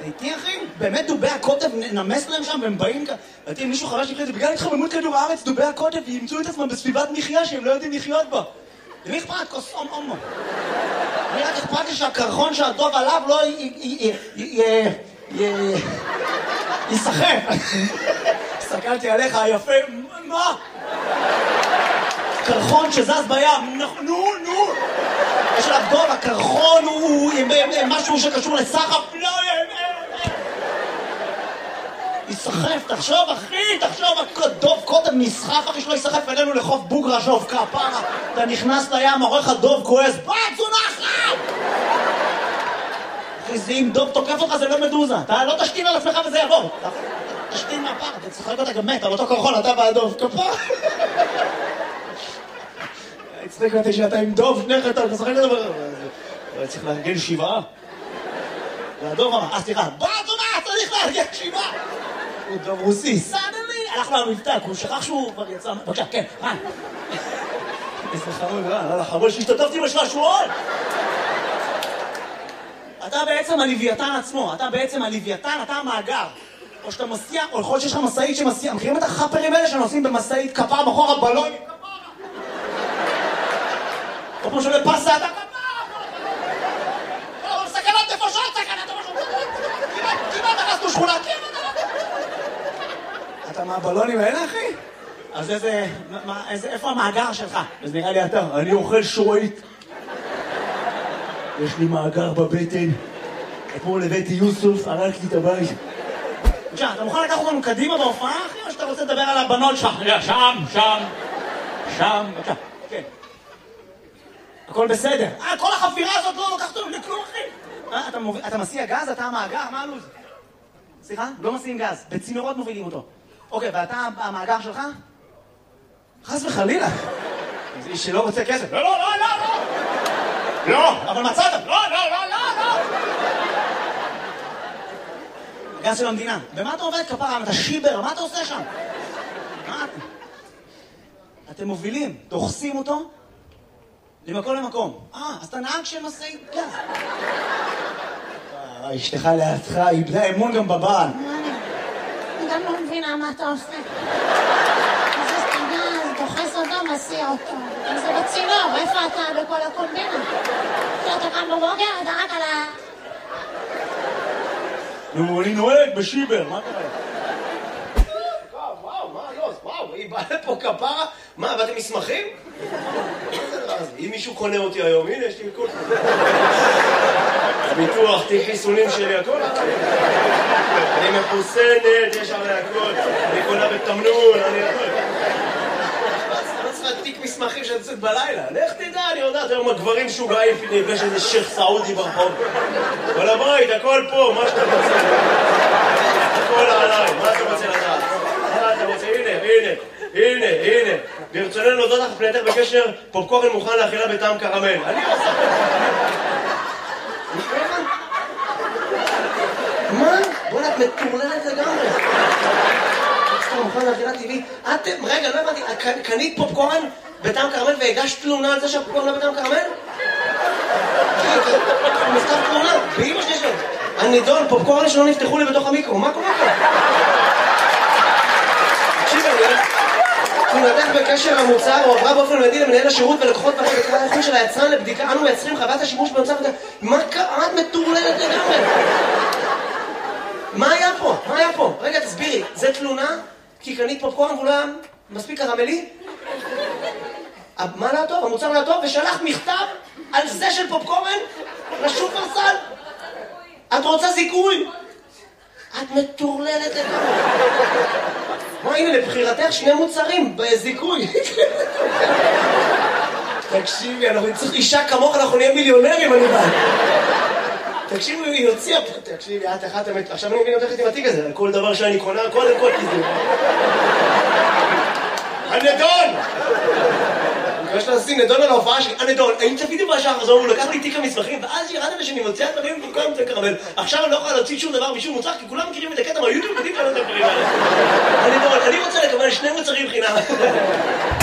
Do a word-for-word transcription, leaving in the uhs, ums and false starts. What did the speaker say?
איתי אחי? באמת דובי הקוטב נמס להם שם והם באים כאן. ואתי מישהו חבר שיקרה את זה, בגלל התחממות כדור הארץ דובי הקוטב ימצאו את עצמם בסביבת מחיה שהם לא יודעים לחיות בה. למי אכפת? כוס אום אומו. אני רק אכפת לי שהקרחון שהדוב עליו לא יסחף. הסתכלתי עליך היפה, מה? קרחון שזז בים, נו, נו. יש עליו דוב, הקרחון הוא משהו שקשור לסחף, לא, יסחף, תחשוב אחי, תחשוב, דוב קודם נסחף אחי שלא יסחף אלינו לחוף בוגרה שוב כפרה, אתה נכנס לים, עורך הדוב כועס, בוא צונחת! אחי, זה אם דוב תוקף אותך זה לא מדוזה, אתה לא תשתין על עצמך וזה יעבור, תשתין מהפר, אתה צחק אותה גם מת, על אותו קרחון, אתה והדוב, כפרה. הצחיק אותי שאתה עם דוב, שניך אתה משחק את זה, צריך לארגן שבעה. והדוב אמר, אה סליחה, בוא צונחת, צריך לארגן שבעה! הוא דוב רוסי, סדלי! הלכנו למבטא, הוא שכח שהוא כבר יצא... בבקשה, כן, רן. איזה חמוד, רן, לא לחמוד שהשתתפתי בשעשועון! אתה בעצם הלוויתן עצמו, אתה בעצם הלוויתן, אתה המאגר. או שאתה מסיע, או יכול להיות שיש לך מסעית שמסיע, מכירים את החפרים האלה שנוסעים במסעית כפר בחור הבלון? או כמו שעולה פסה, אתה כפר! אבל סכנת נפשות, סכנת נפשות! כמעט הרסנו שכונה, כמעט! אתה מהבלונים האלה, אחי? אז איזה... איפה המאגר שלך? אז נראה לי אתה, אני אוכל שורית. יש לי מאגר בבטן. אתמול הבאתי יוסוף, הרג לי את הבית. בבקשה, אתה מוכן לקחת אותנו קדימה בהופעה, אחי? או שאתה רוצה לדבר על הבנות שלך? שם, שם, שם, בבקשה, כן. הכל בסדר. אה, כל החפירה הזאת לא לוקחת אותנו לכלום, אחי. אתה מסיע גז? אתה המאגר? מה הלו"ז? סליחה? לא מסיעים גז. בצינורות מובילים אותו. אוקיי, ואתה המאגר שלך? חס וחלילה. זה איש שלא רוצה כסף. לא, לא, לא, לא, לא. לא, אבל מצאת. לא, לא, לא, לא, לא. גז של המדינה. במה אתה עובד כפרה? אתה שיבר, מה אתה עושה שם? מה? אתם מובילים, דוחסים אותו למקום למקום. אה, אז אתה נהג של משאית גז. אשתך לידך, איבדה אמון גם בבעל. אני גם לא מבינה מה אתה עושה. זה סטגז, דוחס אותו, מסיע אותו. זה בצינור, איפה אתה בכל הקומבינה? אתה קם בבוקר, אתה רק על ה... נו, אני נוהג בשיבר, מה קרה? וואו, וואו, מה לא? וואו, היא באה לפה כפרה? מה, באתם מסמכים? אם מישהו קונה אותי היום, הנה, יש לי כל... ביטוח, תיק חיסונים שלי, הכל. אני מחוסנת, יש עלי הכל. אני קונה בתמנון, אני הכל. אני לא צריכה תיק מסמכים שאני יוצאת בלילה. לך תדע, אני יודעת, היום הגברים שוגעים, יש איזה שייך סעודי ברחוב. כל הבית, הכל פה, מה שאתה רוצה. הכל עליי, מה אתה רוצה לדעת? מה אתה רוצה? הנה, הנה, הנה, הנה. ברצוננו להודות לך פנייתך בקשר, פופקורן מוכן לאכילה בטעם קרמל. אני עושה... מה? בוא'נה, את מטורללת לגמרי. פופקורן מוכן לאכילה טבעית. את, רגע, לא הבנתי, קנית פופקורן בטעם קרמל והגשת תלונה על זה שהפופקורן לא בטעם קרמל? הוא מכתב תלונה, באמא שלי שלו. הנידון, פופקורן שלא נפתחו לי בתוך המיקרו, מה קורה פה? תקשיב, אני... תלונתך בקשר המוצר הועברה באופן מיידי למנהל השירות ולקוחות ועל בקרה האיכות של היצרן לבדיקה. אנו מייצרים חוות השימוש במוצר וזה... מה קרה? את מטורללת לגמרי? מה היה פה? מה היה פה? רגע, תסבירי. זה תלונה? כי קנית פופקורן והוא לא היה מספיק קרמלי? מה לא טוב? המוצר לא טוב? ושלחת מכתב על זה של פופקורן לשופרסל? את רוצה זיכוי? את מטורללת לגמרי. מה, הנה, לבחירתך שני מוצרים בזיכוי. תקשיבי, אנחנו נצטרך אישה כמוך, אנחנו נהיה מיליונרים, אני בא. תקשיבי, היא הוציאה פה. תקשיבי, את אחת אמת. עכשיו אני מבין אותך עם התיק הזה, על כל דבר שאני קונה, קודם כל תיזו. הנדון! אני מקווה לשים נדון על ההופעה שלי. הנדון, האם צפיתי בשעה חזור, הוא לקח לי תיק המסמכים, ואז ירדתי ושאני מוציאה דברים במקום את הקרמל. עכשיו אני לא יכולה להוציא שום דבר משום מוצר, כי כולם מכירים את הקטע מהיוטיוב, יודעים כאלה את הדברים האלה. הנדון, אני רוצה לקבל שני מוצרים חינם.